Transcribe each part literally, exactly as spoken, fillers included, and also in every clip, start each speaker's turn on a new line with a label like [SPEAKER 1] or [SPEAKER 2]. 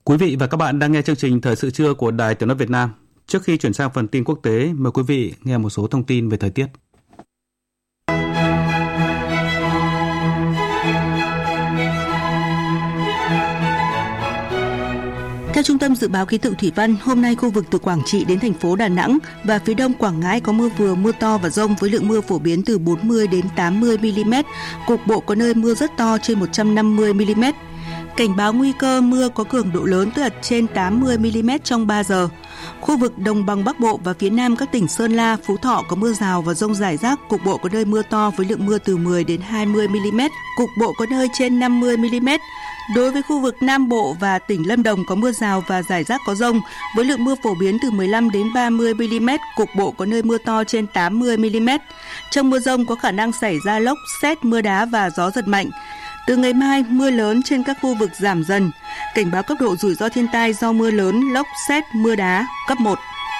[SPEAKER 1] Quý vị và các bạn đang nghe chương trình Thời sự trưa của Đài Tiếng nói Việt Nam. Trước khi chuyển sang phần tin quốc tế, mời quý vị nghe một số thông tin về thời tiết.
[SPEAKER 2] Theo Trung tâm Dự báo Khí tượng Thủy văn, hôm nay khu vực từ Quảng Trị đến thành phố Đà Nẵng và phía đông Quảng Ngãi có mưa vừa, mưa to và dông với lượng mưa phổ biến từ bốn mươi đến tám mươi mi-li-mét, cục bộ có nơi mưa rất to trên một trăm năm mươi mi-li-mét. Cảnh báo nguy cơ mưa có cường độ lớn tức là trên tám mươi mi-li-mét trong ba giờ. Khu vực đồng bằng Bắc Bộ và phía Nam các tỉnh Sơn La, Phú Thọ có mưa rào và dông rải rác, cục bộ có nơi mưa to với lượng mưa từ mười đến hai mươi mi-li-mét, cục bộ có nơi trên năm mươi mi-li-mét. Đối với khu vực Nam Bộ và tỉnh Lâm Đồng có mưa rào và rải rác có dông với lượng mưa phổ biến từ mười lăm đến ba mươi mi-li-mét, cục bộ có nơi mưa to trên tám mươi mi-li-mét. Trong mưa dông có khả năng xảy ra lốc, sét, mưa đá và gió giật mạnh. Từ ngày mai, mưa lớn trên các khu vực giảm dần. Cảnh báo cấp độ rủi ro thiên tai do mưa lớn, lốc, sét, mưa đá cấp một.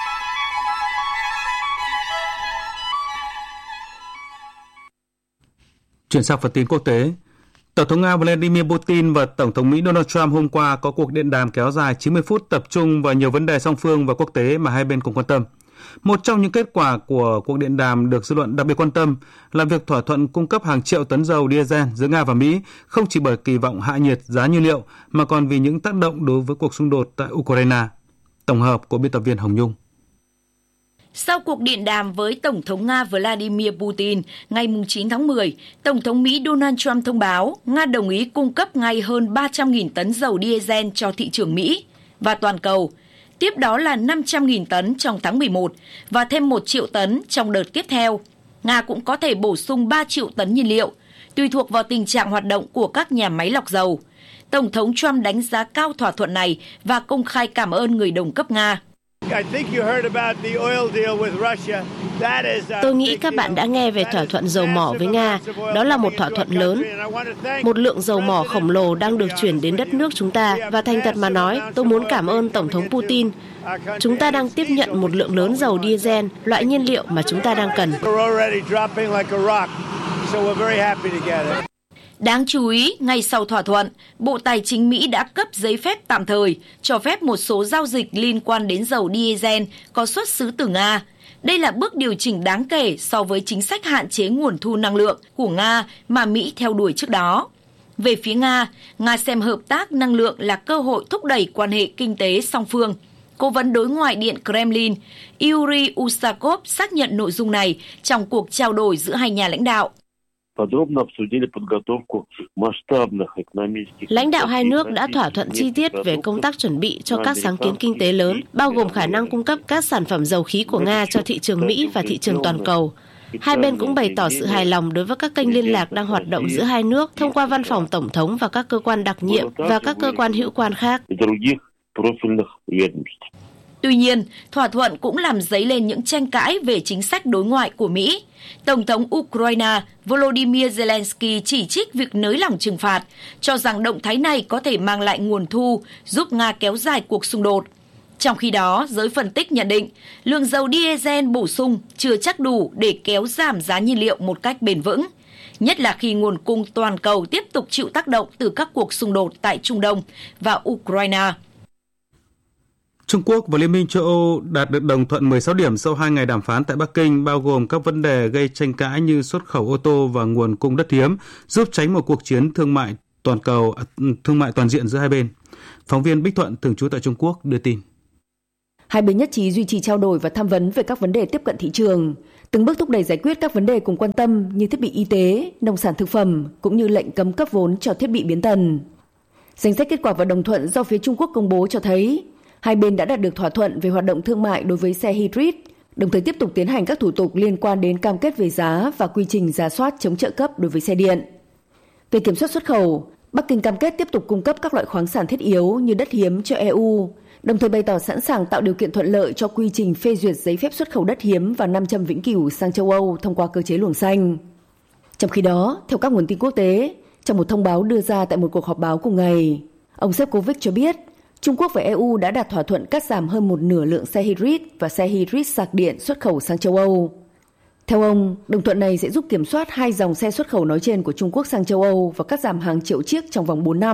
[SPEAKER 1] Chuyển sang phần tin quốc tế. Tổng thống Nga Vladimir Putin và Tổng thống Mỹ Donald Trump hôm qua có cuộc điện đàm kéo dài chín mươi phút tập trung vào nhiều vấn đề song phương và quốc tế mà hai bên cùng quan tâm. Một trong những kết quả của cuộc điện đàm được dư luận đặc biệt quan tâm là việc thỏa thuận cung cấp hàng triệu tấn dầu diesel giữa Nga và Mỹ không chỉ bởi kỳ vọng hạ nhiệt giá nhiên liệu mà còn vì những tác động đối với cuộc xung đột tại Ukraine. Tổng hợp của biên tập viên Hồng Nhung.
[SPEAKER 3] Sau cuộc điện đàm với Tổng thống Nga Vladimir Putin ngày chín tháng mười, Tổng thống Mỹ Donald Trump thông báo Nga đồng ý cung cấp ngay hơn ba trăm nghìn tấn dầu diesel cho thị trường Mỹ và toàn cầu. Tiếp đó là năm trăm nghìn tấn trong tháng mười một và thêm một triệu tấn trong đợt tiếp theo. Nga cũng có thể bổ sung ba triệu tấn nhiên liệu, tùy thuộc vào tình trạng hoạt động của các nhà máy lọc dầu. Tổng thống Trump đánh giá cao thỏa thuận này và công khai cảm ơn người đồng cấp Nga.
[SPEAKER 4] Tôi nghĩ các bạn đã nghe về thỏa thuận dầu mỏ với Nga. Đó là một thỏa thuận lớn. Một lượng dầu mỏ khổng lồ đang được chuyển đến đất nước chúng ta. Và thành thật mà nói, tôi muốn cảm ơn Tổng thống Putin. Chúng ta đang tiếp nhận một lượng lớn dầu diesel, loại nhiên liệu mà chúng ta đang cần.
[SPEAKER 3] Đáng chú ý, ngay sau thỏa thuận, Bộ Tài chính Mỹ đã cấp giấy phép tạm thời, cho phép một số giao dịch liên quan đến dầu diesel có xuất xứ từ Nga. Đây là bước điều chỉnh đáng kể so với chính sách hạn chế nguồn thu năng lượng của Nga mà Mỹ theo đuổi trước đó. Về phía Nga, Nga xem hợp tác năng lượng là cơ hội thúc đẩy quan hệ kinh tế song phương. Cố vấn đối ngoại Điện Kremlin Yuri Usakov xác nhận nội dung này trong cuộc trao đổi giữa hai nhà lãnh đạo.
[SPEAKER 4] Lãnh đạo hai nước đã thỏa thuận chi tiết về công tác chuẩn bị cho các sáng kiến kinh tế lớn, bao gồm khả năng cung cấp các sản phẩm dầu khí của Nga cho thị trường Mỹ và thị trường toàn cầu. Hai bên cũng bày tỏ sự hài lòng đối với các kênh liên lạc đang hoạt động giữa hai nước thông qua văn phòng Tổng thống và các cơ quan đặc nhiệm và các cơ quan hữu quan khác.
[SPEAKER 3] Tuy nhiên, thỏa thuận cũng làm dấy lên những tranh cãi về chính sách đối ngoại của Mỹ. Tổng thống Ukraine Volodymyr Zelensky chỉ trích việc nới lỏng trừng phạt, cho rằng động thái này có thể mang lại nguồn thu giúp Nga kéo dài cuộc xung đột. Trong khi đó, giới phân tích nhận định, lượng dầu diesel bổ sung chưa chắc đủ để kéo giảm giá nhiên liệu một cách bền vững, nhất là khi nguồn cung toàn cầu tiếp tục chịu tác động từ các cuộc xung đột tại Trung Đông và Ukraine.
[SPEAKER 1] Trung Quốc và Liên minh châu Âu đạt được đồng thuận mười sáu điểm sau hai ngày đàm phán tại Bắc Kinh, bao gồm các vấn đề gây tranh cãi như xuất khẩu ô tô và nguồn cung đất hiếm, giúp tránh một cuộc chiến thương mại toàn cầu, thương mại toàn diện giữa hai bên. Phóng viên Bích Thuận thường trú tại Trung Quốc đưa tin.
[SPEAKER 5] Hai bên nhất trí duy trì trao đổi và tham vấn về các vấn đề tiếp cận thị trường, từng bước thúc đẩy giải quyết các vấn đề cùng quan tâm như thiết bị y tế, nông sản thực phẩm, cũng như lệnh cấm cấp vốn cho thiết bị biến tần. Danh sách kết quả và đồng thuận do phía Trung Quốc công bố cho thấy hai bên đã đạt được thỏa thuận về hoạt động thương mại đối với xe hybrid, đồng thời tiếp tục tiến hành các thủ tục liên quan đến cam kết về giá và quy trình rà soát chống trợ cấp đối với xe điện. Về kiểm soát xuất khẩu, Bắc Kinh cam kết tiếp tục cung cấp các loại khoáng sản thiết yếu như đất hiếm cho e u, đồng thời bày tỏ sẵn sàng tạo điều kiện thuận lợi cho quy trình phê duyệt giấy phép xuất khẩu đất hiếm và nam châm vĩnh cửu sang châu Âu thông qua cơ chế luồng xanh. Trong khi đó, theo các nguồn tin quốc tế, trong một thông báo đưa ra tại một cuộc họp báo cùng ngày, ông Šefčovič cho biết Trung Quốc và e u đã đạt thỏa thuận cắt giảm hơn một nửa lượng xe hybrid và xe hybrid sạc điện xuất khẩu sang châu Âu. Theo ông, đồng thuận này sẽ giúp kiểm soát hai dòng xe xuất khẩu nói trên của Trung Quốc sang châu Âu và cắt giảm hàng triệu chiếc trong vòng bốn năm,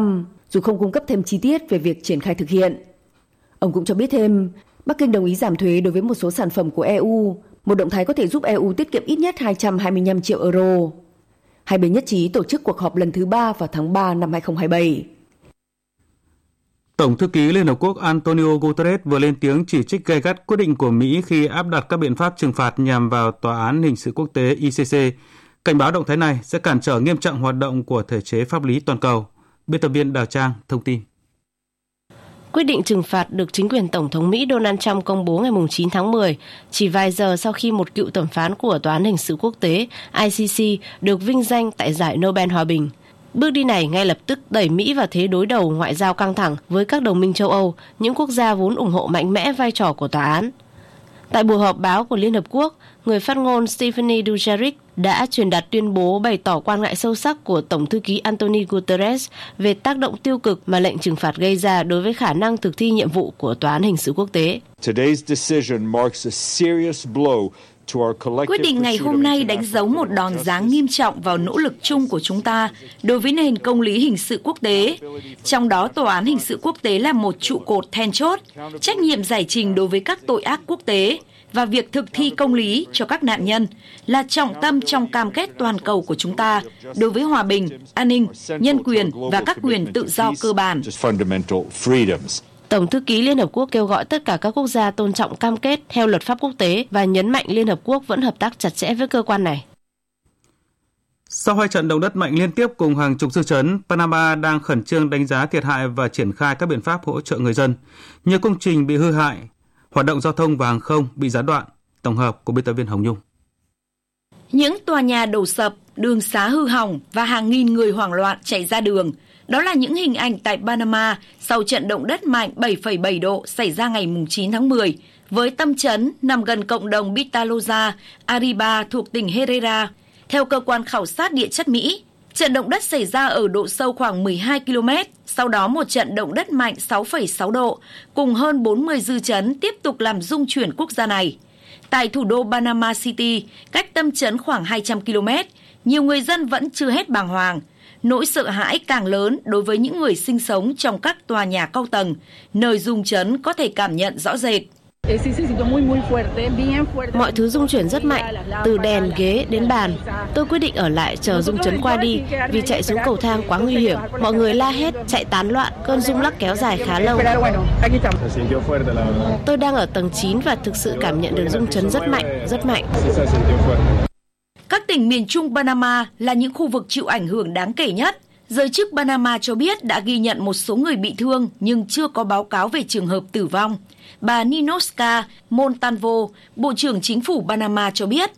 [SPEAKER 5] dù không cung cấp thêm chi tiết về việc triển khai thực hiện. Ông cũng cho biết thêm, Bắc Kinh đồng ý giảm thuế đối với một số sản phẩm của e u, một động thái có thể giúp e u tiết kiệm ít nhất hai trăm hai mươi lăm triệu euro. Hai bên nhất trí tổ chức cuộc họp lần thứ ba vào tháng ba năm hai không hai bảy.
[SPEAKER 1] Tổng thư ký Liên Hợp Quốc Antonio Guterres vừa lên tiếng chỉ trích gay gắt quyết định của Mỹ khi áp đặt các biện pháp trừng phạt nhằm vào Tòa án Hình sự Quốc tế I C C, cảnh báo động thái này sẽ cản trở nghiêm trọng hoạt động của thể chế pháp lý toàn cầu. Biên tập viên Đào Trang thông tin.
[SPEAKER 4] Quyết định trừng phạt được chính quyền Tổng thống Mỹ Donald Trump công bố ngày chín tháng mười, chỉ vài giờ sau khi một cựu thẩm phán của Tòa án Hình sự Quốc tế I C C được vinh danh tại giải Nobel Hòa bình. Bước đi này ngay lập tức đẩy Mỹ vào thế đối đầu ngoại giao căng thẳng với các đồng minh châu Âu, những quốc gia vốn ủng hộ mạnh mẽ vai trò của tòa án. Tại buổi họp báo của Liên Hợp Quốc, người phát ngôn Stephane Dujarric đã truyền đạt tuyên bố bày tỏ quan ngại sâu sắc của Tổng thư ký Antonio Guterres về tác động tiêu cực mà lệnh trừng phạt gây ra đối với khả năng thực thi nhiệm vụ của Tòa án Hình sự Quốc tế.
[SPEAKER 3] Quyết định ngày hôm nay đánh dấu một đòn giáng nghiêm trọng vào nỗ lực chung của chúng ta đối với nền công lý hình sự quốc tế. Trong đó, Tòa án Hình sự Quốc tế là một trụ cột then chốt, trách nhiệm giải trình đối với các tội ác quốc tế và việc thực thi công lý cho các nạn nhân là trọng tâm trong cam kết toàn cầu của chúng ta đối với hòa bình, an ninh, nhân quyền và các quyền tự do cơ bản.
[SPEAKER 4] Tổng thư ký Liên Hợp Quốc kêu gọi tất cả các quốc gia tôn trọng cam kết theo luật pháp quốc tế và nhấn mạnh Liên Hợp Quốc vẫn hợp tác chặt chẽ với cơ quan này.
[SPEAKER 1] Sau hai trận động đất mạnh liên tiếp cùng hàng chục dư chấn, Panama đang khẩn trương đánh giá thiệt hại và triển khai các biện pháp hỗ trợ người dân. Nhiều công trình bị hư hại, hoạt động giao thông và hàng không bị gián đoạn. Tổng hợp của biên tập viên Hồng Nhung.
[SPEAKER 3] Những tòa nhà đổ sập, đường xá hư hỏng và hàng nghìn người hoảng loạn chạy ra đường. Đó là những hình ảnh tại Panama sau trận động đất mạnh bảy phẩy bảy độ xảy ra ngày chín tháng mười, với tâm chấn nằm gần cộng đồng Bitaloza, Arriba thuộc tỉnh Herrera. Theo cơ quan khảo sát địa chất Mỹ, trận động đất xảy ra ở độ sâu khoảng mười hai ki lô mét, sau đó một trận động đất mạnh sáu phẩy sáu độ cùng hơn bốn mươi dư chấn tiếp tục làm rung chuyển quốc gia này. Tại thủ đô Panama City, cách tâm chấn khoảng hai trăm ki lô mét, nhiều người dân vẫn chưa hết bàng hoàng. Nỗi sợ hãi càng lớn đối với những người sinh sống trong các tòa nhà cao tầng, nơi rung chấn có thể cảm nhận rõ rệt.
[SPEAKER 4] Mọi thứ rung chuyển rất mạnh, từ đèn, ghế đến bàn. Tôi quyết định ở lại chờ rung chấn qua đi vì chạy xuống cầu thang quá nguy hiểm. Mọi người la hét, chạy tán loạn, cơn rung lắc kéo dài khá lâu. Tôi đang ở tầng chín và thực sự cảm nhận được rung chấn rất mạnh, rất mạnh.
[SPEAKER 3] Các tỉnh miền Trung Panama là những khu vực chịu ảnh hưởng đáng kể nhất. Giới chức Panama cho biết đã ghi nhận một số người bị thương nhưng chưa có báo cáo về trường hợp tử vong. Bà Ninosca Montalvo, Bộ trưởng Chính phủ Panama cho biết.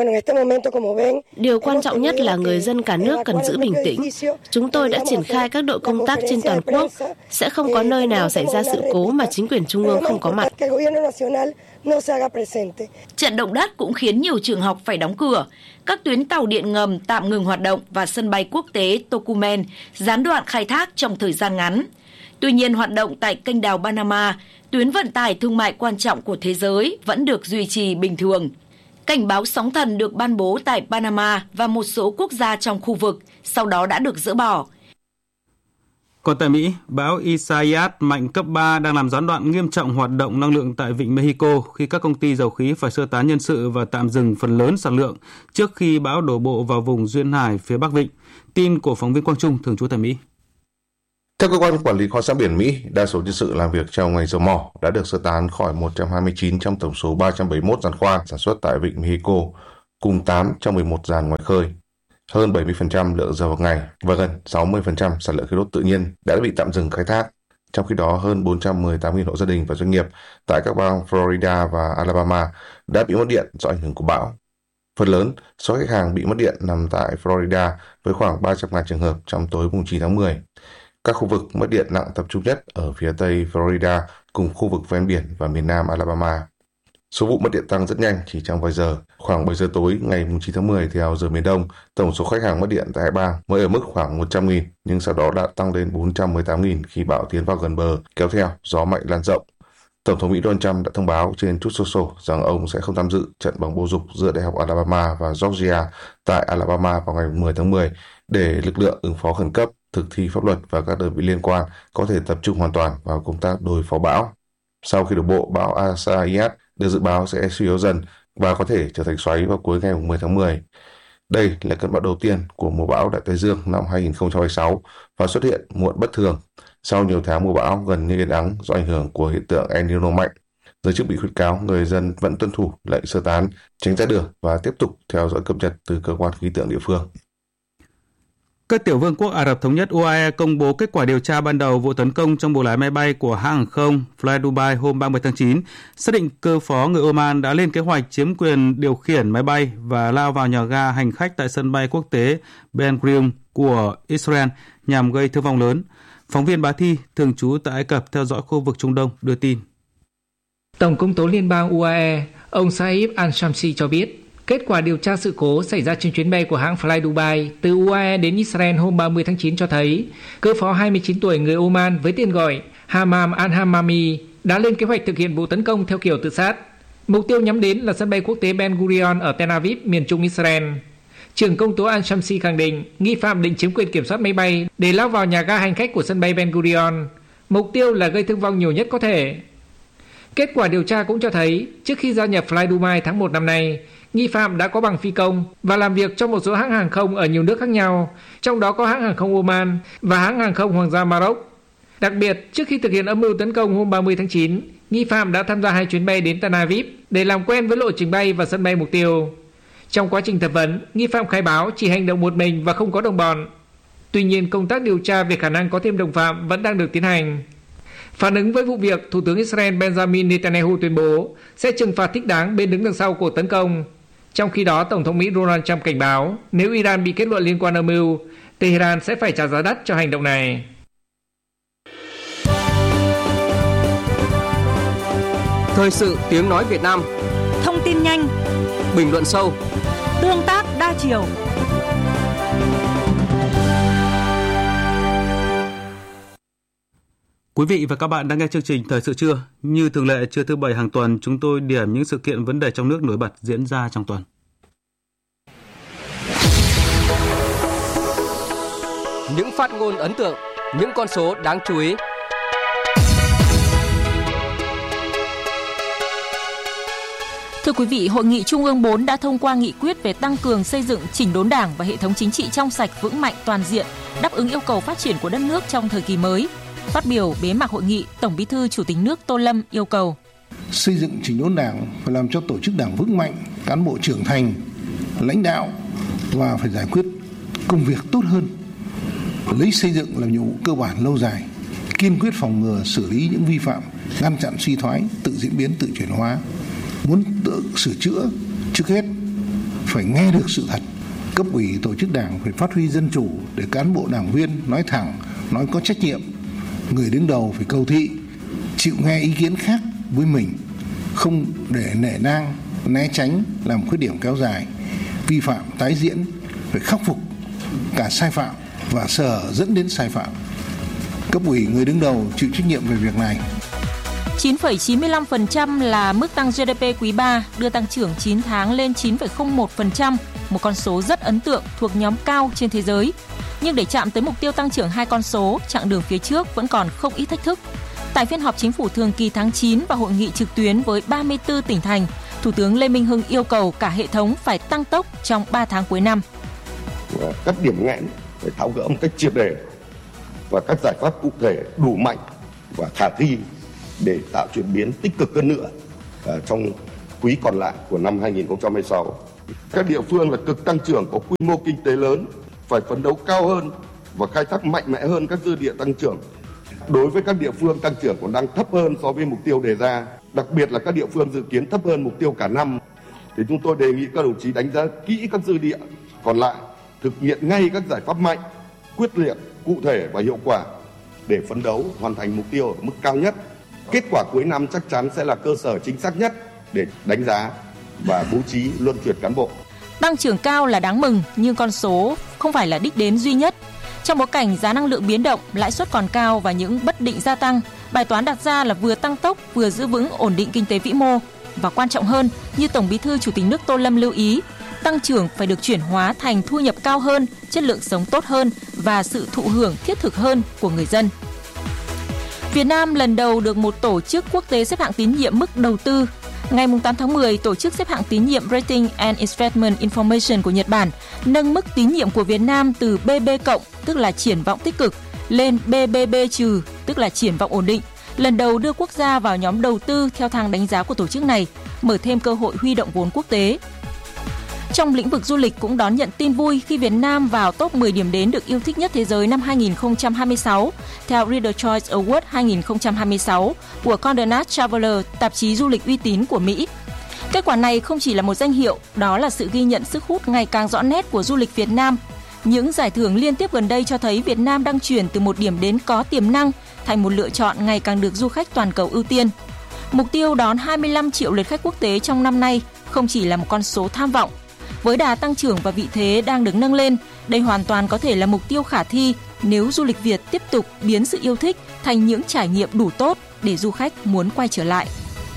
[SPEAKER 4] Điều quan trọng nhất là người dân cả nước cần giữ bình tĩnh. Chúng tôi đã triển khai các đội công tác trên toàn quốc. Sẽ không có nơi nào xảy ra sự cố mà chính quyền trung ương không có mặt.
[SPEAKER 3] Trận động đất cũng khiến nhiều trường học phải đóng cửa. Các tuyến tàu điện ngầm tạm ngừng hoạt động và sân bay quốc tế Tocumen gián đoạn khai thác trong thời gian ngắn. Tuy nhiên, hoạt động tại kênh đào Panama, tuyến vận tải thương mại quan trọng của thế giới, vẫn được duy trì bình thường. Cảnh báo sóng thần được ban bố tại Panama và một số quốc gia trong khu vực, sau đó đã được dỡ bỏ.
[SPEAKER 1] Còn tại Mỹ, bão Isaias mạnh cấp ba đang làm gián đoạn nghiêm trọng hoạt động năng lượng tại vịnh Mexico khi các công ty dầu khí phải sơ tán nhân sự và tạm dừng phần lớn sản lượng trước khi bão đổ bộ vào vùng duyên hải phía Bắc Vịnh. Tin của phóng viên Quang Trung thường trú tại Mỹ.
[SPEAKER 6] Theo cơ quan quản lý kho sang biển Mỹ, đa số nhân sự làm việc trong ngành dầu mỏ đã được sơ tán khỏi một trăm hai mươi chín trong tổng số ba trăm bảy mươi mốt giàn khoan sản xuất tại vịnh Mexico, cùng tám trong mười một giàn ngoài khơi. Hơn bảy mươi phần trăm lượng dầu một ngày và gần sáu mươi phần trăm sản lượng khí đốt tự nhiên đã bị tạm dừng khai thác. Trong khi đó, hơn bốn trăm mười tám nghìn hộ gia đình và doanh nghiệp tại các bang Florida và Alabama đã bị mất điện do ảnh hưởng của bão. Phần lớn số khách hàng bị mất điện nằm tại Florida với khoảng ba trăm nghìn trường hợp trong tối chín tháng mười. Các khu vực mất điện nặng tập trung nhất ở phía tây Florida cùng khu vực ven biển và miền nam Alabama. Số vụ mất điện tăng rất nhanh chỉ trong vài giờ. Khoảng bảy giờ tối ngày chín tháng mười theo giờ miền Đông, tổng số khách hàng mất điện tại hai bang mới ở mức khoảng một trăm nghìn, nhưng sau đó đã tăng lên bốn trăm mười tám nghìn khi bão tiến vào gần bờ, kéo theo gió mạnh lan rộng. Tổng thống Mỹ Donald Trump đã thông báo trên Truth Social rằng ông sẽ không tham dự trận bóng bầu dục giữa Đại học Alabama và Georgia tại Alabama vào ngày mười tháng mười để lực lượng ứng phó khẩn cấp thực thi pháp luật và các đơn vị liên quan có thể tập trung hoàn toàn vào công tác đối phó bão. Sau khi đổ bộ, bão Isaias được dự báo sẽ suy yếu dần và có thể trở thành xoáy vào cuối ngày mười tháng mười. Đây là cơn bão đầu tiên của mùa bão Đại Tây Dương năm hai không hai sáu và xuất hiện muộn bất thường sau nhiều tháng mùa bão gần như yên ắng do ảnh hưởng của hiện tượng El Nino mạnh. Giới chức bị khuyến cáo người dân vẫn tuân thủ lệnh sơ tán, tránh ra đường và tiếp tục theo dõi cập nhật từ cơ quan khí tượng địa phương.
[SPEAKER 1] Các tiểu vương quốc Ả Rập Thống nhất U A E công bố kết quả điều tra ban đầu vụ tấn công trong buồng lái máy bay của hãng hàng không Fly Dubai hôm ba mươi tháng chín, xác định cơ phó người Oman đã lên kế hoạch chiếm quyền điều khiển máy bay và lao vào nhà ga hành khách tại sân bay quốc tế Ben Gurion của Israel nhằm gây thương vong lớn. Phóng viên Bá Thi, thường trú tại Ai Cập theo dõi khu vực Trung Đông, đưa tin.
[SPEAKER 7] Tổng công tố liên bang U A E, ông Saif al-Shamsi cho biết, kết quả điều tra sự cố xảy ra trên chuyến bay của hãng Fly Dubai từ U A E đến Israel hôm ba mươi tháng chín cho thấy cơ phó hai mươi chín tuổi người Oman với tên gọi Hammam al-Hammami đã lên kế hoạch thực hiện vụ tấn công theo kiểu tự sát. Mục tiêu nhắm đến là sân bay quốc tế Ben Gurion ở Tel Aviv, miền trung Israel. Trưởng công tố al-Shamsi khẳng định nghi phạm định chiếm quyền kiểm soát máy bay để lao vào nhà ga hành khách của sân bay Ben Gurion. Mục tiêu là gây thương vong nhiều nhất có thể. Kết quả điều tra cũng cho thấy trước khi gia nhập Fly Dubai tháng một năm nay, nghi phạm đã có bằng phi công và làm việc trong một số hãng hàng không ở nhiều nước khác nhau, trong đó có hãng hàng không Oman và hãng hàng không Hoàng gia Maroc. Đặc biệt, trước khi thực hiện âm mưu tấn công hôm ba mươi tháng chín, nghi phạm đã tham gia hai chuyến bay đến Tel Aviv để làm quen với lộ trình bay và sân bay mục tiêu. Trong quá trình thẩm vấn, nghi phạm khai báo chỉ hành động một mình và không có đồng bọn. Tuy nhiên, công tác điều tra về khả năng có thêm đồng phạm vẫn đang được tiến hành. Phản ứng với vụ việc, Thủ tướng Israel Benjamin Netanyahu tuyên bố sẽ trừng phạt thích đáng bên đứng đằng sau cuộc tấn công. Trong khi đó, Tổng thống Mỹ Donald Trump cảnh báo nếu Iran bị kết luận liên quan âm mưu, Tehran sẽ phải trả giá đắt cho hành động này.
[SPEAKER 8] Thời sự tiếng nói Việt Nam.
[SPEAKER 9] Thông tin nhanh,
[SPEAKER 8] bình luận sâu,
[SPEAKER 9] tương tác đa chiều.
[SPEAKER 1] Quý vị và các bạn đang nghe chương trình Thời sự trưa. Như thường lệ, trưa thứ Bảy hàng tuần, chúng tôi điểm những sự kiện vấn đề trong nước nổi bật diễn ra trong tuần.
[SPEAKER 8] Những phát ngôn ấn tượng, những con số đáng chú ý.
[SPEAKER 10] Thưa quý vị, Hội nghị Trung ương bốn đã thông qua nghị quyết về tăng cường xây dựng chỉnh đốn Đảng và hệ thống chính trị trong sạch vững mạnh toàn diện, đáp ứng yêu cầu phát triển của đất nước trong thời kỳ mới. Phát biểu bế mạc hội nghị, Tổng Bí thư Chủ tịch nước Tô Lâm yêu cầu
[SPEAKER 11] xây dựng chỉnh đốn Đảng phải làm cho tổ chức Đảng vững mạnh, cán bộ trưởng thành, lãnh đạo và phải giải quyết công việc tốt hơn. Lấy xây dựng làm nhiệm vụ cơ bản lâu dài, kiên quyết phòng ngừa xử lý những vi phạm, ngăn chặn suy thoái, tự diễn biến, tự chuyển hóa. Muốn tự sửa chữa, trước hết phải nghe được sự thật. Cấp ủy tổ chức Đảng phải phát huy dân chủ để cán bộ đảng viên nói thẳng, nói có trách nhiệm. Người đứng đầu phải cầu thị, chịu nghe ý kiến khác với mình, không để nể nang, né tránh, làm khuyết điểm kéo dài, vi phạm tái diễn, phải khắc phục cả sai phạm và sở dẫn đến sai phạm. Cấp ủy người đứng đầu chịu trách nhiệm về việc này.
[SPEAKER 10] chín phẩy chín mươi lăm phần trăm là mức tăng giê đê pê quý ba, đưa tăng trưởng chín tháng lên chín phẩy không một phần trăm, một con số rất ấn tượng thuộc nhóm cao trên thế giới. Nhưng để chạm tới mục tiêu tăng trưởng hai con số, chặng đường phía trước vẫn còn không ít thách thức. Tại phiên họp chính phủ thường kỳ tháng chín và hội nghị trực tuyến với ba mươi tư tỉnh thành, Thủ tướng Lê Minh Hưng yêu cầu cả hệ thống phải tăng tốc trong ba tháng cuối năm.
[SPEAKER 12] Các điểm nghẽn phải tháo gỡ một cách triệt để và các giải pháp cụ thể đủ mạnh và khả thi để tạo chuyển biến tích cực hơn nữa trong quý còn lại của năm hai không hai sáu. Các địa phương là cực tăng trưởng có quy mô kinh tế lớn phải phấn đấu cao hơn và khai thác mạnh mẽ hơn các dư địa tăng trưởng. Đối với các địa phương tăng trưởng còn đang thấp hơn so với mục tiêu đề ra, đặc biệt là các địa phương dự kiến thấp hơn mục tiêu cả năm, thì chúng tôi đề nghị các đồng chí đánh giá kỹ các dư địa còn lại, thực hiện ngay các giải pháp mạnh, quyết liệt, cụ thể và hiệu quả để phấn đấu hoàn thành mục tiêu ở mức cao nhất. Kết quả cuối năm chắc chắn sẽ là cơ sở chính xác nhất để đánh giá và bố trí luân chuyển cán bộ.
[SPEAKER 10] Tăng trưởng cao là đáng mừng, nhưng con số không phải là đích đến duy nhất. Trong bối cảnh giá năng lượng biến động, lãi suất còn cao và những bất định gia tăng, bài toán đặt ra là vừa tăng tốc, vừa giữ vững ổn định kinh tế vĩ mô. Và quan trọng hơn, như Tổng Bí thư Chủ tịch nước Tô Lâm lưu ý, tăng trưởng phải được chuyển hóa thành thu nhập cao hơn, chất lượng sống tốt hơn và sự thụ hưởng thiết thực hơn của người dân. Việt Nam lần đầu được một tổ chức quốc tế xếp hạng tín nhiệm mức đầu tư. Ngày tám tháng mười, tổ chức xếp hạng tín nhiệm Rating and Investment Information của Nhật Bản nâng mức tín nhiệm của Việt Nam từ bê bê cộng, tức là triển vọng tích cực, lên bê bê bê trừ, tức là triển vọng ổn định. Lần đầu đưa quốc gia vào nhóm đầu tư theo thang đánh giá của tổ chức này, mở thêm cơ hội huy động vốn quốc tế. Trong lĩnh vực du lịch cũng đón nhận tin vui khi Việt Nam vào top mười điểm đến được yêu thích nhất thế giới năm hai không hai sáu, theo Reader's Choice Award hai không hai sáu của Condé Nast Traveler, tạp chí du lịch uy tín của Mỹ. Kết quả này không chỉ là một danh hiệu, đó là sự ghi nhận sức hút ngày càng rõ nét của du lịch Việt Nam. Những giải thưởng liên tiếp gần đây cho thấy Việt Nam đang chuyển từ một điểm đến có tiềm năng thành một lựa chọn ngày càng được du khách toàn cầu ưu tiên. Mục tiêu đón hai mươi lăm triệu lượt khách quốc tế trong năm nay không chỉ là một con số tham vọng. Với đà tăng trưởng và vị thế đang được nâng lên, đây hoàn toàn có thể là mục tiêu khả thi nếu du lịch Việt tiếp tục biến sự yêu thích thành những trải nghiệm đủ tốt để du khách muốn quay trở lại.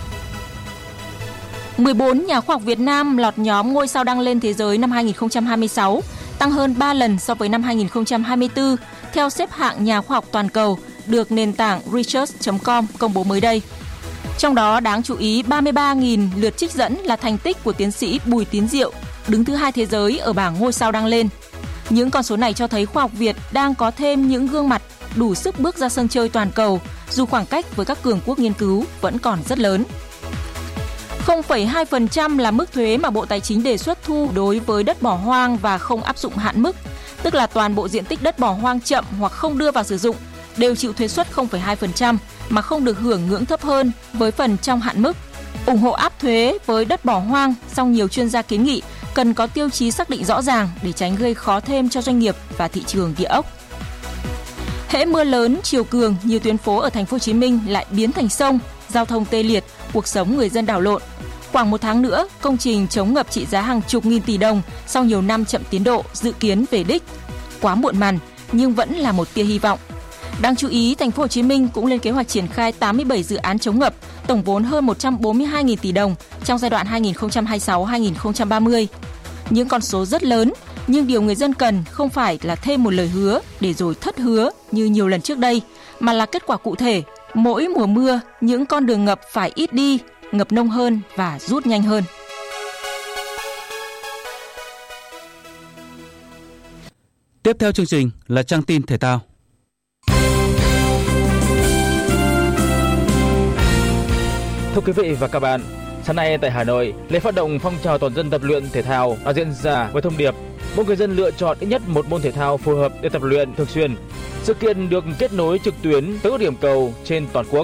[SPEAKER 10] mười bốn nhà khoa học Việt Nam lọt nhóm ngôi sao đăng lên thế giới năm hai không hai sáu, tăng hơn ba lần so với năm hai không hai tư, theo xếp hạng nhà khoa học toàn cầu được nền tảng research chấm com công bố mới đây. Trong đó đáng chú ý ba mươi ba nghìn lượt trích dẫn là thành tích của tiến sĩ Bùi Tiến Diệu, đứng thứ hai thế giới ở bảng ngôi sao đăng lên. Những con số này cho thấy khoa học Việt đang có thêm những gương mặt đủ sức bước ra sân chơi toàn cầu, dù khoảng cách với các cường quốc nghiên cứu vẫn còn rất lớn. không phẩy hai phần trăm là mức thuế mà Bộ Tài chính đề xuất thu đối với đất bỏ hoang và không áp dụng hạn mức, tức là toàn bộ diện tích đất bỏ hoang chậm hoặc không đưa vào sử dụng đều chịu thuế suất không phẩy hai phần trăm mà không được hưởng ngưỡng thấp hơn với phần trong hạn mức. Ủng hộ áp thuế với đất bỏ hoang, song nhiều chuyên gia kiến nghị cần có tiêu chí xác định rõ ràng để tránh gây khó thêm cho doanh nghiệp và thị trường địa ốc. Hễ mưa lớn, chiều cường, nhiều tuyến phố ở thành phố Hồ Chí Minh lại biến thành sông, giao thông tê liệt, cuộc sống người dân đảo lộn. Khoảng một tháng nữa, công trình chống ngập trị giá hàng chục nghìn tỷ đồng sau nhiều năm chậm tiến độ dự kiến về đích. Quá muộn màn, nhưng vẫn là một tia hy vọng. Đáng chú ý, thành phố Hồ Chí Minh cũng lên kế hoạch triển khai tám mươi bảy dự án chống ngập, tổng vốn hơn một trăm bốn mươi hai nghìn tỷ đồng trong giai đoạn hai nghìn không trăm hai mươi sáu đến hai nghìn không trăm ba mươi. Những con số rất lớn, nhưng điều người dân cần không phải là thêm một lời hứa để rồi thất hứa như nhiều lần trước đây, mà là kết quả cụ thể. Mỗi mùa mưa, những con đường ngập phải ít đi, ngập nông hơn và rút nhanh hơn.
[SPEAKER 1] Tiếp theo chương trình là trang tin thể thao.
[SPEAKER 13] Thưa quý vị và các bạn, sáng nay tại Hà Nội, lễ phát động phong trào toàn dân tập luyện thể thao đã diễn ra với thông điệp mỗi người dân lựa chọn ít nhất một môn thể thao phù hợp để tập luyện thường xuyên. Sự kiện được kết nối trực tuyến tới các điểm cầu trên toàn quốc.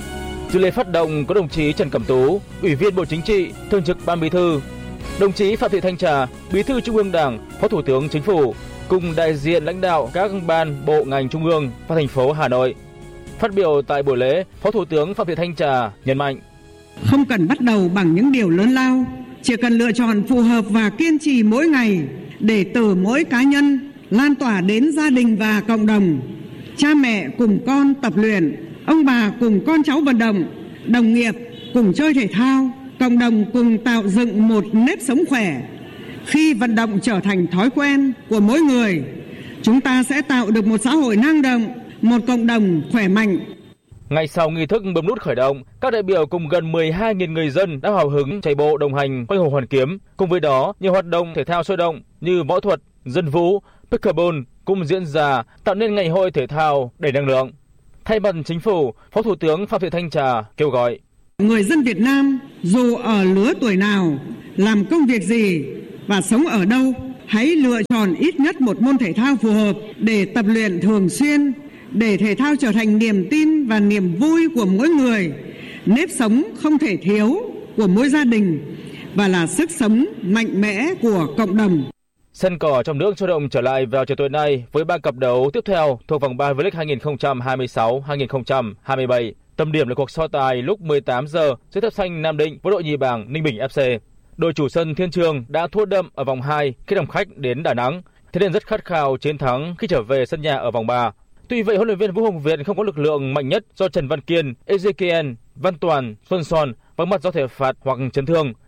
[SPEAKER 13] Dự lễ phát động có đồng chí Trần Cẩm Tú, Ủy viên Bộ Chính trị, Thường trực Ban Bí thư, đồng chí Phạm Thị Thanh Trà, Bí thư Trung ương Đảng, Phó Thủ tướng Chính phủ, cùng đại diện lãnh đạo các ban, bộ, ngành trung ương và thành phố Hà Nội. Phát biểu tại buổi lễ, Phó Thủ tướng Phạm Thị Thanh Trà nhấn mạnh:
[SPEAKER 14] không cần bắt đầu bằng những điều lớn lao, chỉ cần lựa chọn phù hợp và kiên trì mỗi ngày để từ mỗi cá nhân lan tỏa đến gia đình và cộng đồng. Cha mẹ cùng con tập luyện, ông bà cùng con cháu vận động, đồng nghiệp cùng chơi thể thao, cộng đồng cùng tạo dựng một nếp sống khỏe. Khi vận động trở thành thói quen của mỗi người, chúng ta sẽ tạo được một xã hội năng động, một cộng đồng khỏe mạnh.
[SPEAKER 13] Ngay sau nghi thức bấm nút khởi động, các đại biểu cùng gần mười hai nghìn người dân đã hào hứng chạy bộ đồng hành quanh Hồ Hoàn Kiếm. Cùng với đó, nhiều hoạt động thể thao sôi động như võ thuật, dân vũ, pickleball cũng diễn ra, tạo nên ngày hội thể thao đầy năng lượng. Thay mặt Chính phủ, Phó Thủ tướng Phạm Thị Thanh Trà kêu gọi:
[SPEAKER 14] người dân Việt Nam dù ở lứa tuổi nào, làm công việc gì và sống ở đâu, hãy lựa chọn ít nhất một môn thể thao phù hợp để tập luyện thường xuyên, để thể thao trở thành niềm tin và niềm vui của mỗi người, nếp sống không thể thiếu của mỗi gia đình và là sức sống mạnh mẽ của cộng đồng.
[SPEAKER 13] Sân cỏ trong nước sôi động trở lại vào chiều tối nay với ba cặp đấu tiếp theo thuộc vòng ba V-League hai nghìn không trăm hai mươi sáu hai nghìn không trăm hai mươi bảy. Tâm điểm là cuộc so tài lúc mười tám giờ giữa Thép Xanh Nam Định với đội nhì bảng Ninh Bình ép xê. Đội chủ sân Thiên Trường đã thua đậm ở vòng hai khi làm khách đến Đà Nẵng, thế nên rất khát khao chiến thắng khi trở về sân nhà ở vòng ba. Tuy vậy, huấn luyện viên Vũ Hồng Việt không có lực lượng mạnh nhất do Trần Văn Kiên, Ezekiel, Văn Toàn, Xuân Son vắng mặt do thể phạt hoặc chấn thương.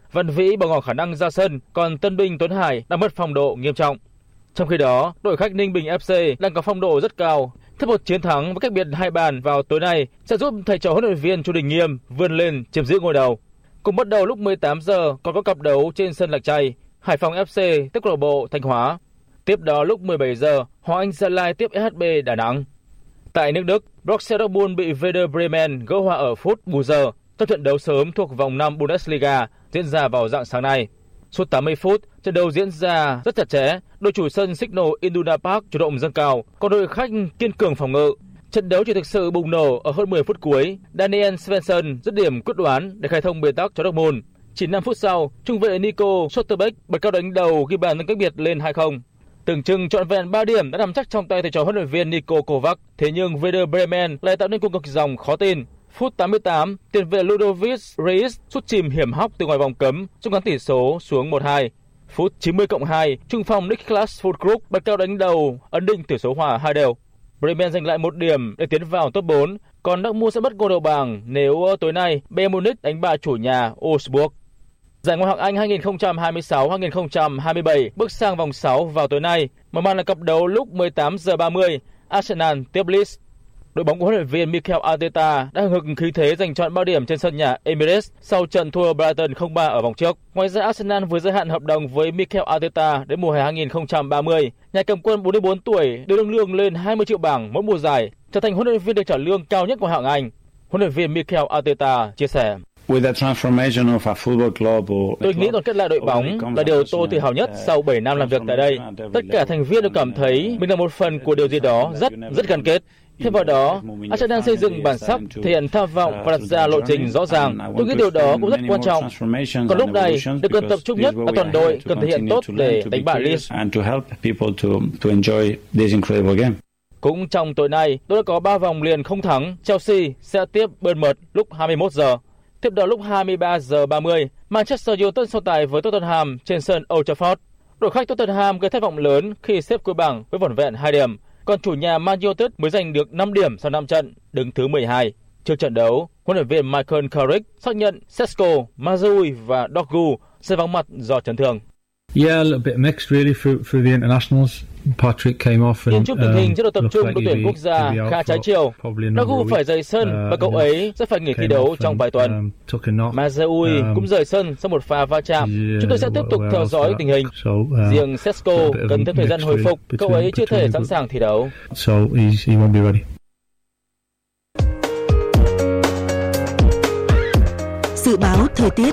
[SPEAKER 13] Văn Vĩ bỏ ngỏ khả năng ra sân, còn tân binh Tuấn Hải đang mất phong độ nghiêm trọng. Trong khi đó, đội khách Ninh Bình ép xê đang có phong độ rất cao. Thêm một chiến thắng với cách biệt hai bàn vào tối nay sẽ giúp thầy trò huấn luyện viên Chu Đình Nghiêm vươn lên chiếm giữ ngôi đầu. Cùng bắt đầu lúc mười tám giờ còn có cặp đấu trên sân Lạch Tray, Hải Phòng ép xê tiếp câu lạc bộ Thanh Hóa. Tiếp đó lúc mười bảy giờ, Hoàng Anh Gia Lai tiếp ét hát bê Đà Nẵng. Tại nước Đức, Borussia Dortmund bị Werder Bremen gỡ hòa ở phút bù giờ trong trận đấu sớm thuộc vòng năm Bundesliga diễn ra vào rạng sáng nay. Suốt tám mươi phút, trận đấu diễn ra rất chặt chẽ, đội chủ sân Signal Iduna Park chủ động dâng cao, còn đội khách kiên cường phòng ngự. Trận đấu chỉ thực sự bùng nổ ở hơn mười phút cuối, Daniel Svensson dứt điểm quyết đoán để khai thông bế tắc cho Dortmund. Chỉ năm phút sau, trung vệ Nico Schlotterbeck bật cao đánh đầu ghi bàn nâng cách biệt lên hai không. Tưởng chừng trọn vẹn ba điểm đã nằm chắc trong tay thầy trò huấn luyện viên Nico Kovac, thế nhưng Werder Bremen lại tạo nên cuộc ngược dòng khó tin. Phút tám mươi tám, tiền vệ Ludovic Reis sút chìm hiểm hóc từ ngoài vòng cấm, rút ngắn tỷ số xuống một hai. Phút chín mươi cộng hai, trung phong Niklas Füllkrug bật cao đánh đầu ấn định tỷ số hòa hai đều. Bremen giành lại một điểm để tiến vào top bốn, còn Dortmund sẽ mất ngôi đầu bảng nếu tối nay Bayern Munich đánh bại chủ nhà Wolfsburg. Giải Ngoại hạng Anh hai không hai sáu hai không hai bảy bước sang vòng sáu vào tối nay, mở màn là cặp đấu lúc mười tám giờ ba mươi, Arsenal tiếp Leeds. Đội bóng của huấn luyện viên Mikel Arteta đã hừng hực khí thế giành chọn bao điểm trên sân nhà Emirates sau trận thua Brighton không ba ở vòng trước. Ngoài ra, Arsenal vừa gia hạn hợp đồng với Mikel Arteta đến mùa hè hai không ba không. Nhà cầm quân bốn mươi bốn tuổi đưa lương lương lên hai mươi triệu bảng mỗi mùa giải, trở thành huấn luyện viên được trả lương cao nhất của hạng Anh. Huấn luyện viên Mikel Arteta chia sẻ: Tôi nghĩ đoàn kết lại đội bóng là điều tôi tự hào nhất sau bảy năm làm việc tại đây. Tất cả thành viên đều cảm thấy mình là một phần của điều gì đó rất, rất gắn kết. Thêm vào đó, Arsenal xây dựng bản sắc, thể hiện tham vọng và đặt ra lộ trình rõ ràng. Tôi nghĩ điều đó cũng rất quan trọng. Còn lúc này, điều cần tập trung nhất là toàn đội cần thể hiện tốt để đánh bại Leeds. Cũng trong tối nay, tôi đã có ba vòng liền không thắng. Chelsea sẽ tiếp Bournemouth lúc hai mươi mốt giờ. Tiếp đó lúc hai mươi ba giờ ba mươi, Manchester United so tài với Tottenham trên sân Old Trafford. Đội khách Tottenham gây thất vọng lớn khi xếp cuối bảng với vỏn vẹn hai điểm. Còn chủ nhà Man United mới giành được năm điểm sau năm trận, đứng thứ mười hai. Trước trận đấu, huấn luyện viên Michael Carrick xác nhận Sesko, Mazraoui và Dogu sẽ vắng mặt do chấn thương.
[SPEAKER 15] Yeah, a little bit mixed really for for the internationals. Patrick came off and
[SPEAKER 13] Nhìn chung tình hình chế độ tập trung đội tuyển quốc gia khá trái chiều. Dogu phải rời sân và cậu ấy sẽ phải nghỉ thi đấu trong vài tuần. Mazraoui cũng rời sân sau một pha va chạm. Chúng tôi sẽ tiếp tục theo dõi tình hình. Riêng Sesko cần thêm thời gian hồi phục. Cậu ấy chưa thể sẵn sàng thi đấu.
[SPEAKER 15] So he won't be ready.
[SPEAKER 2] Dự báo thời tiết.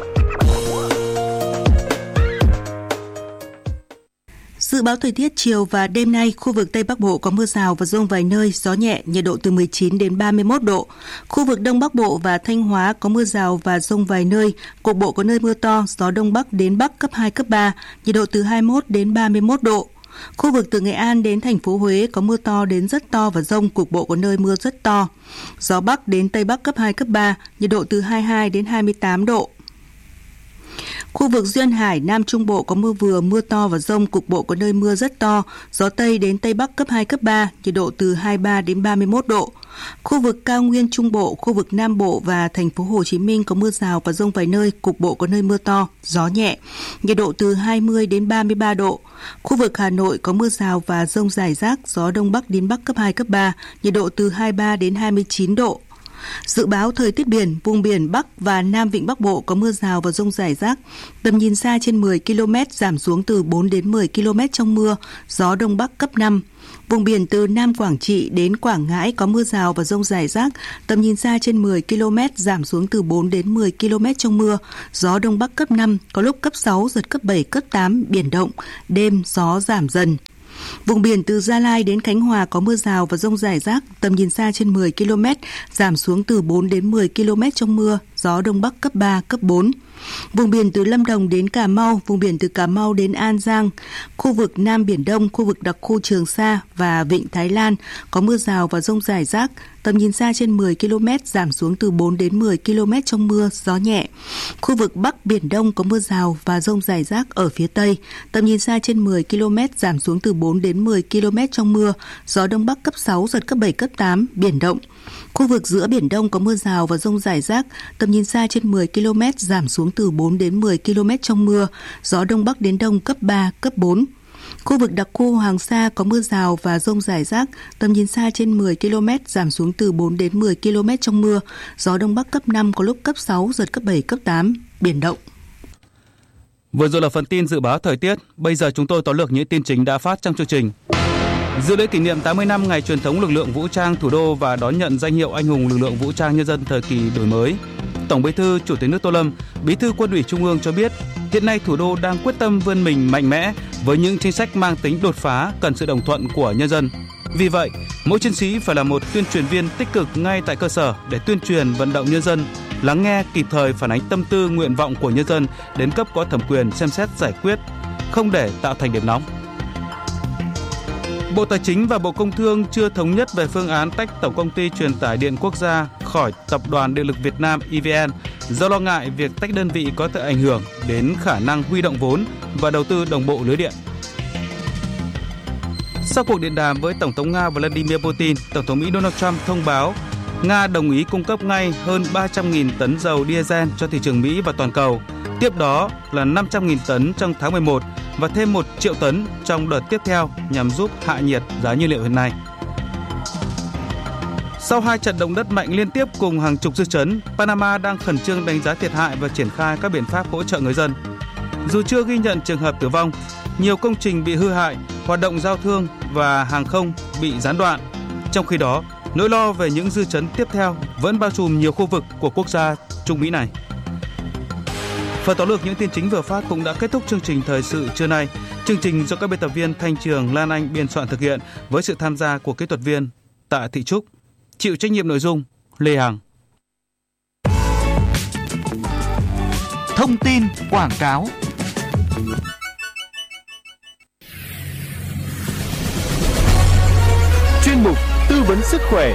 [SPEAKER 2] Dự báo thời tiết chiều và đêm nay, khu vực Tây Bắc Bộ có mưa rào và dông vài nơi, gió nhẹ, nhiệt độ từ mười chín đến ba mươi mốt độ. Khu vực Đông Bắc Bộ và Thanh Hóa có mưa rào và dông vài nơi, cục bộ có nơi mưa to, gió Đông Bắc đến Bắc cấp hai, cấp ba, nhiệt độ từ hai mươi mốt đến ba mươi mốt độ. Khu vực từ Nghệ An đến thành phố Huế có mưa to đến rất to và dông, cục bộ có nơi mưa rất to. Gió Bắc đến Tây Bắc cấp hai, cấp ba, nhiệt độ từ hai mươi hai đến hai mươi tám độ. Khu vực Duyên Hải, Nam Trung Bộ có mưa vừa, mưa to và dông, cục bộ có nơi mưa rất to, gió Tây đến Tây Bắc cấp hai, cấp ba, nhiệt độ từ hai mươi ba đến ba mươi mốt độ. Khu vực Cao Nguyên Trung Bộ, khu vực Nam Bộ và thành phố Hồ Chí Minh có mưa rào và dông vài nơi, cục bộ có nơi mưa to, gió nhẹ, nhiệt độ từ hai mươi đến ba mươi ba độ. Khu vực Hà Nội có mưa rào và dông rải rác, gió Đông Bắc đến Bắc cấp hai, cấp ba, nhiệt độ từ hai mươi ba đến hai mươi chín độ. Dự báo thời tiết biển, vùng biển Bắc và Nam Vịnh Bắc Bộ có mưa rào và dông rải rác, tầm nhìn xa trên mười ki lô mét, giảm xuống từ bốn đến mười ki lô mét trong mưa, gió Đông Bắc cấp năm. Vùng biển từ Nam Quảng Trị đến Quảng Ngãi có mưa rào và dông rải rác, tầm nhìn xa trên mười ki lô mét, giảm xuống từ bốn đến mười ki lô mét trong mưa, gió Đông Bắc cấp năm, có lúc cấp sáu, giật cấp bảy, cấp tám, biển động, đêm gió giảm dần. Vùng biển từ Gia Lai đến Khánh Hòa có mưa rào và dông rải rác, tầm nhìn xa trên mười ki lô mét, giảm xuống từ bốn đến mười ki lô mét trong mưa, gió Đông Bắc cấp ba, cấp bốn. Vùng biển từ Lâm Đồng đến Cà Mau, vùng biển từ Cà Mau đến An Giang, khu vực Nam Biển Đông, khu vực đặc khu Trường Sa và Vịnh Thái Lan có mưa rào và dông rải rác, tầm nhìn xa trên mười ki lô mét, giảm xuống từ bốn đến mười ki lô mét trong mưa, gió nhẹ. Khu vực Bắc Biển Đông có mưa rào và dông rải rác ở phía Tây, tầm nhìn xa trên mười ki lô mét, giảm xuống từ bốn đến mười ki lô mét trong mưa, gió Đông Bắc cấp sáu, giật cấp bảy, cấp tám, biển động. Khu vực giữa Biển Đông có mưa rào và dông rải rác, tầm tầm nhìn xa trên mười ki lô mét, giảm xuống từ bốn đến mười ki lô mét trong mưa, gió Đông Bắc đến Đông cấp ba, cấp bốn. Khu vực đặc khu Hoàng Sa có mưa rào và dông rải rác, tầm nhìn xa trên mười ki lô mét, giảm xuống từ bốn đến mười ki lô mét trong mưa, gió Đông Bắc cấp năm, có lúc cấp sáu, giật cấp bảy, cấp tám, biển động.
[SPEAKER 1] Vừa rồi là phần tin dự báo thời tiết, bây giờ chúng tôi tóm lược những tin chính đã phát trong chương trình. Dự lễ kỷ niệm tám mươi năm ngày truyền thống lực lượng vũ trang thủ đô và đón nhận danh hiệu anh hùng lực lượng vũ trang nhân dân thời kỳ đổi mới, Tổng Bí thư Chủ tịch nước Tô Lâm, Bí thư Quân ủy Trung ương cho biết, hiện nay thủ đô đang quyết tâm vươn mình mạnh mẽ với những chính sách mang tính đột phá, cần sự đồng thuận của nhân dân. Vì vậy, mỗi chiến sĩ phải là một tuyên truyền viên tích cực ngay tại cơ sở để tuyên truyền vận động nhân dân, lắng nghe kịp thời phản ánh tâm tư nguyện vọng của nhân dân đến cấp có thẩm quyền xem xét giải quyết, không để tạo thành điểm nóng. Bộ Tài chính và Bộ Công Thương chưa thống nhất về phương án tách Tổng Công ty Truyền tải Điện Quốc gia khỏi Tập đoàn Điện lực Việt Nam E V N do lo ngại việc tách đơn vị có thể ảnh hưởng đến khả năng huy động vốn và đầu tư đồng bộ lưới điện. Sau cuộc điện đàm với Tổng thống Nga Vladimir Putin, Tổng thống Mỹ Donald Trump thông báo Nga đồng ý cung cấp ngay hơn ba trăm nghìn tấn dầu diesel cho thị trường Mỹ và toàn cầu. Tiếp đó là năm trăm nghìn tấn trong tháng mười một và thêm một triệu tấn trong đợt tiếp theo nhằm giúp hạ nhiệt giá nhiên liệu hiện nay. Sau hai trận động đất mạnh liên tiếp cùng hàng chục dư chấn, Panama đang khẩn trương đánh giá thiệt hại và triển khai các biện pháp hỗ trợ người dân. Dù chưa ghi nhận trường hợp tử vong, nhiều công trình bị hư hại, hoạt động giao thương và hàng không bị gián đoạn. Trong khi đó, nỗi lo về những dư chấn tiếp theo vẫn bao trùm nhiều khu vực của quốc gia Trung Mỹ này. Phần tóm lược những tin chính vừa phát cũng đã kết thúc chương trình thời sự trưa nay. Chương trình do các biên tập viên Thanh Trường, Lan Anh biên soạn thực hiện với sự tham gia của kỹ thuật viên Tạ Thị Trúc. Chịu trách nhiệm nội dung Lê Hằng.
[SPEAKER 16] Thông tin quảng cáo. Chuyên mục tư vấn sức khỏe.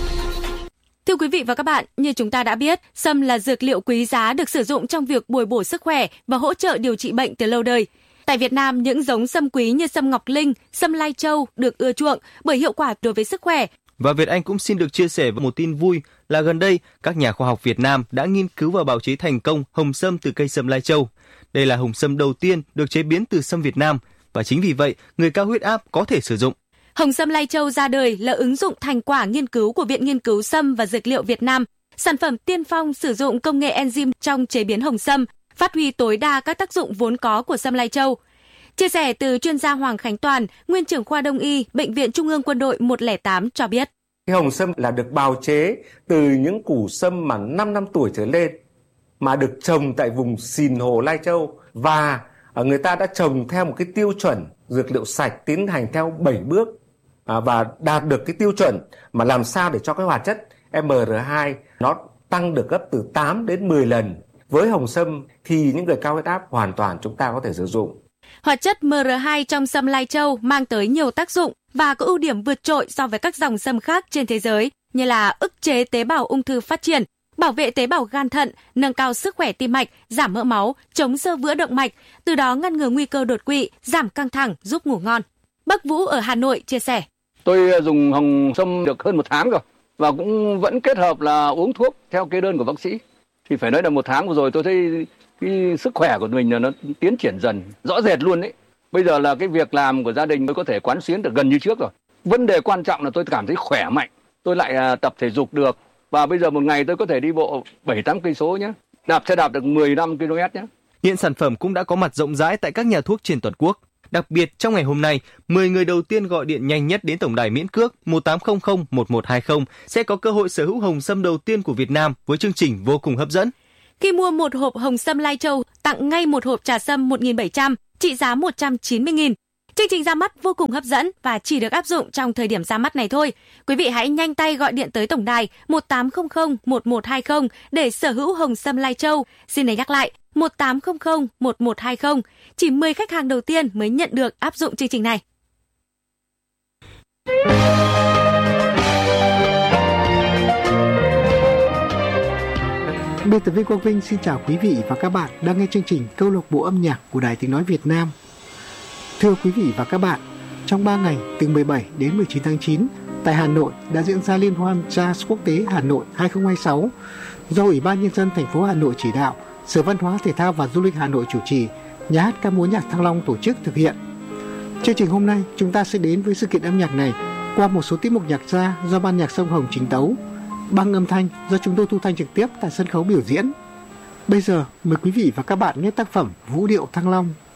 [SPEAKER 17] Thưa quý vị và các bạn, như chúng ta đã biết, sâm là dược liệu quý giá được sử dụng trong việc bồi bổ sức khỏe và hỗ trợ điều trị bệnh từ lâu đời. Tại Việt Nam, những giống sâm quý như sâm Ngọc Linh, sâm Lai Châu được ưa chuộng bởi hiệu quả đối với sức khỏe.
[SPEAKER 18] Và Việt Anh cũng xin được chia sẻ một tin vui là gần đây, các nhà khoa học Việt Nam đã nghiên cứu và bào chế thành công hồng sâm từ cây sâm Lai Châu. Đây là hồng sâm đầu tiên được chế biến từ sâm Việt Nam và chính vì vậy, người cao huyết áp có thể sử dụng.
[SPEAKER 17] Hồng sâm Lai Châu ra đời là ứng dụng thành quả nghiên cứu của Viện Nghiên cứu Sâm và Dược liệu Việt Nam, sản phẩm tiên phong sử dụng công nghệ enzyme trong chế biến hồng sâm, phát huy tối đa các tác dụng vốn có của sâm Lai Châu. Chia sẻ từ chuyên gia Hoàng Khánh Toàn, nguyên trưởng khoa Đông y, Bệnh viện Trung ương Quân đội một không tám cho biết.
[SPEAKER 19] Cái hồng sâm là được bào chế từ những củ sâm mà năm năm tuổi trở lên, mà được trồng tại vùng Sìn Hồ Lai Châu, và người ta đã trồng theo một cái tiêu chuẩn dược liệu sạch, tiến hành theo bảy bước và đạt được cái tiêu chuẩn mà làm sao để cho cái hoạt chất em rờ hai nó tăng được gấp từ tám đến mười lần. Với hồng sâm thì những người cao huyết áp hoàn toàn chúng ta có thể sử dụng.
[SPEAKER 17] Hoạt chất em rờ hai trong sâm Lai Châu mang tới nhiều tác dụng và có ưu điểm vượt trội so với các dòng sâm khác trên thế giới, như là ức chế tế bào ung thư phát triển, bảo vệ tế bào gan thận, nâng cao sức khỏe tim mạch, giảm mỡ máu, chống xơ vữa động mạch, từ đó ngăn ngừa nguy cơ đột quỵ, giảm căng thẳng, giúp ngủ ngon. Bác Vũ ở Hà Nội chia sẻ.
[SPEAKER 20] Tôi dùng hồng sâm được hơn một tháng rồi và cũng vẫn kết hợp là uống thuốc theo kê đơn của bác sĩ. Thì phải nói là một tháng vừa rồi tôi thấy cái sức khỏe của mình là nó tiến triển dần rõ rệt luôn đấy. Bây giờ là cái việc làm của gia đình tôi có thể quán xuyến được gần như trước rồi. Vấn đề quan trọng là tôi cảm thấy khỏe mạnh, tôi lại tập thể dục được và bây giờ một ngày tôi có thể đi bộ bảy tám cây số nhé, đạp xe đạp được mười lăm ki lô mét nhé.
[SPEAKER 18] Hiện sản phẩm cũng đã có mặt rộng rãi tại các nhà thuốc trên toàn quốc. Đặc biệt trong ngày hôm nay, mười người đầu tiên gọi điện nhanh nhất đến tổng đài miễn cước một tám không không một một hai không sẽ có cơ hội sở hữu hồng sâm đầu tiên của Việt Nam với chương trình vô cùng hấp dẫn.
[SPEAKER 17] Khi mua một hộp hồng sâm Lai Châu, tặng ngay một hộp trà sâm một nghìn bảy trăm, trị giá một trăm chín mươi nghìn. Chương trình ra mắt vô cùng hấp dẫn và chỉ được áp dụng trong thời điểm ra mắt này thôi. Quý vị hãy nhanh tay gọi điện tới tổng đài một tám không không một một hai không để sở hữu hồng sâm Lai Châu. Xin để nhắc lại, một tám không không một một hai không. Chỉ mười khách hàng đầu tiên mới nhận được áp dụng chương trình này.
[SPEAKER 21] Biên tập viên Quang Vinh xin chào quý vị và các bạn đang nghe chương trình Câu lạc bộ âm nhạc của Đài Tiếng nói Việt Nam. Thưa quý vị và các bạn, trong ba ngày từ mười bảy đến mười chín tháng chín, Tại Hà Nội đã diễn ra Liên hoan Jazz Quốc tế Hà Nội hai không hai sáu do Ủy ban Nhân dân thành phố Hà Nội chỉ đạo, Sở Văn hóa Thể thao và Du lịch Hà Nội chủ trì, Nhà hát ca múa nhạc Thăng Long tổ chức thực hiện. Chương trình hôm nay chúng ta sẽ đến với sự kiện âm nhạc này qua một số tiết mục nhạc gia do ban nhạc Sông Hồng trình tấu, băng âm thanh do chúng tôi thu thanh trực tiếp tại sân khấu biểu diễn. Bây giờ mời quý vị và các bạn nghe tác phẩm Vũ điệu Thăng Long.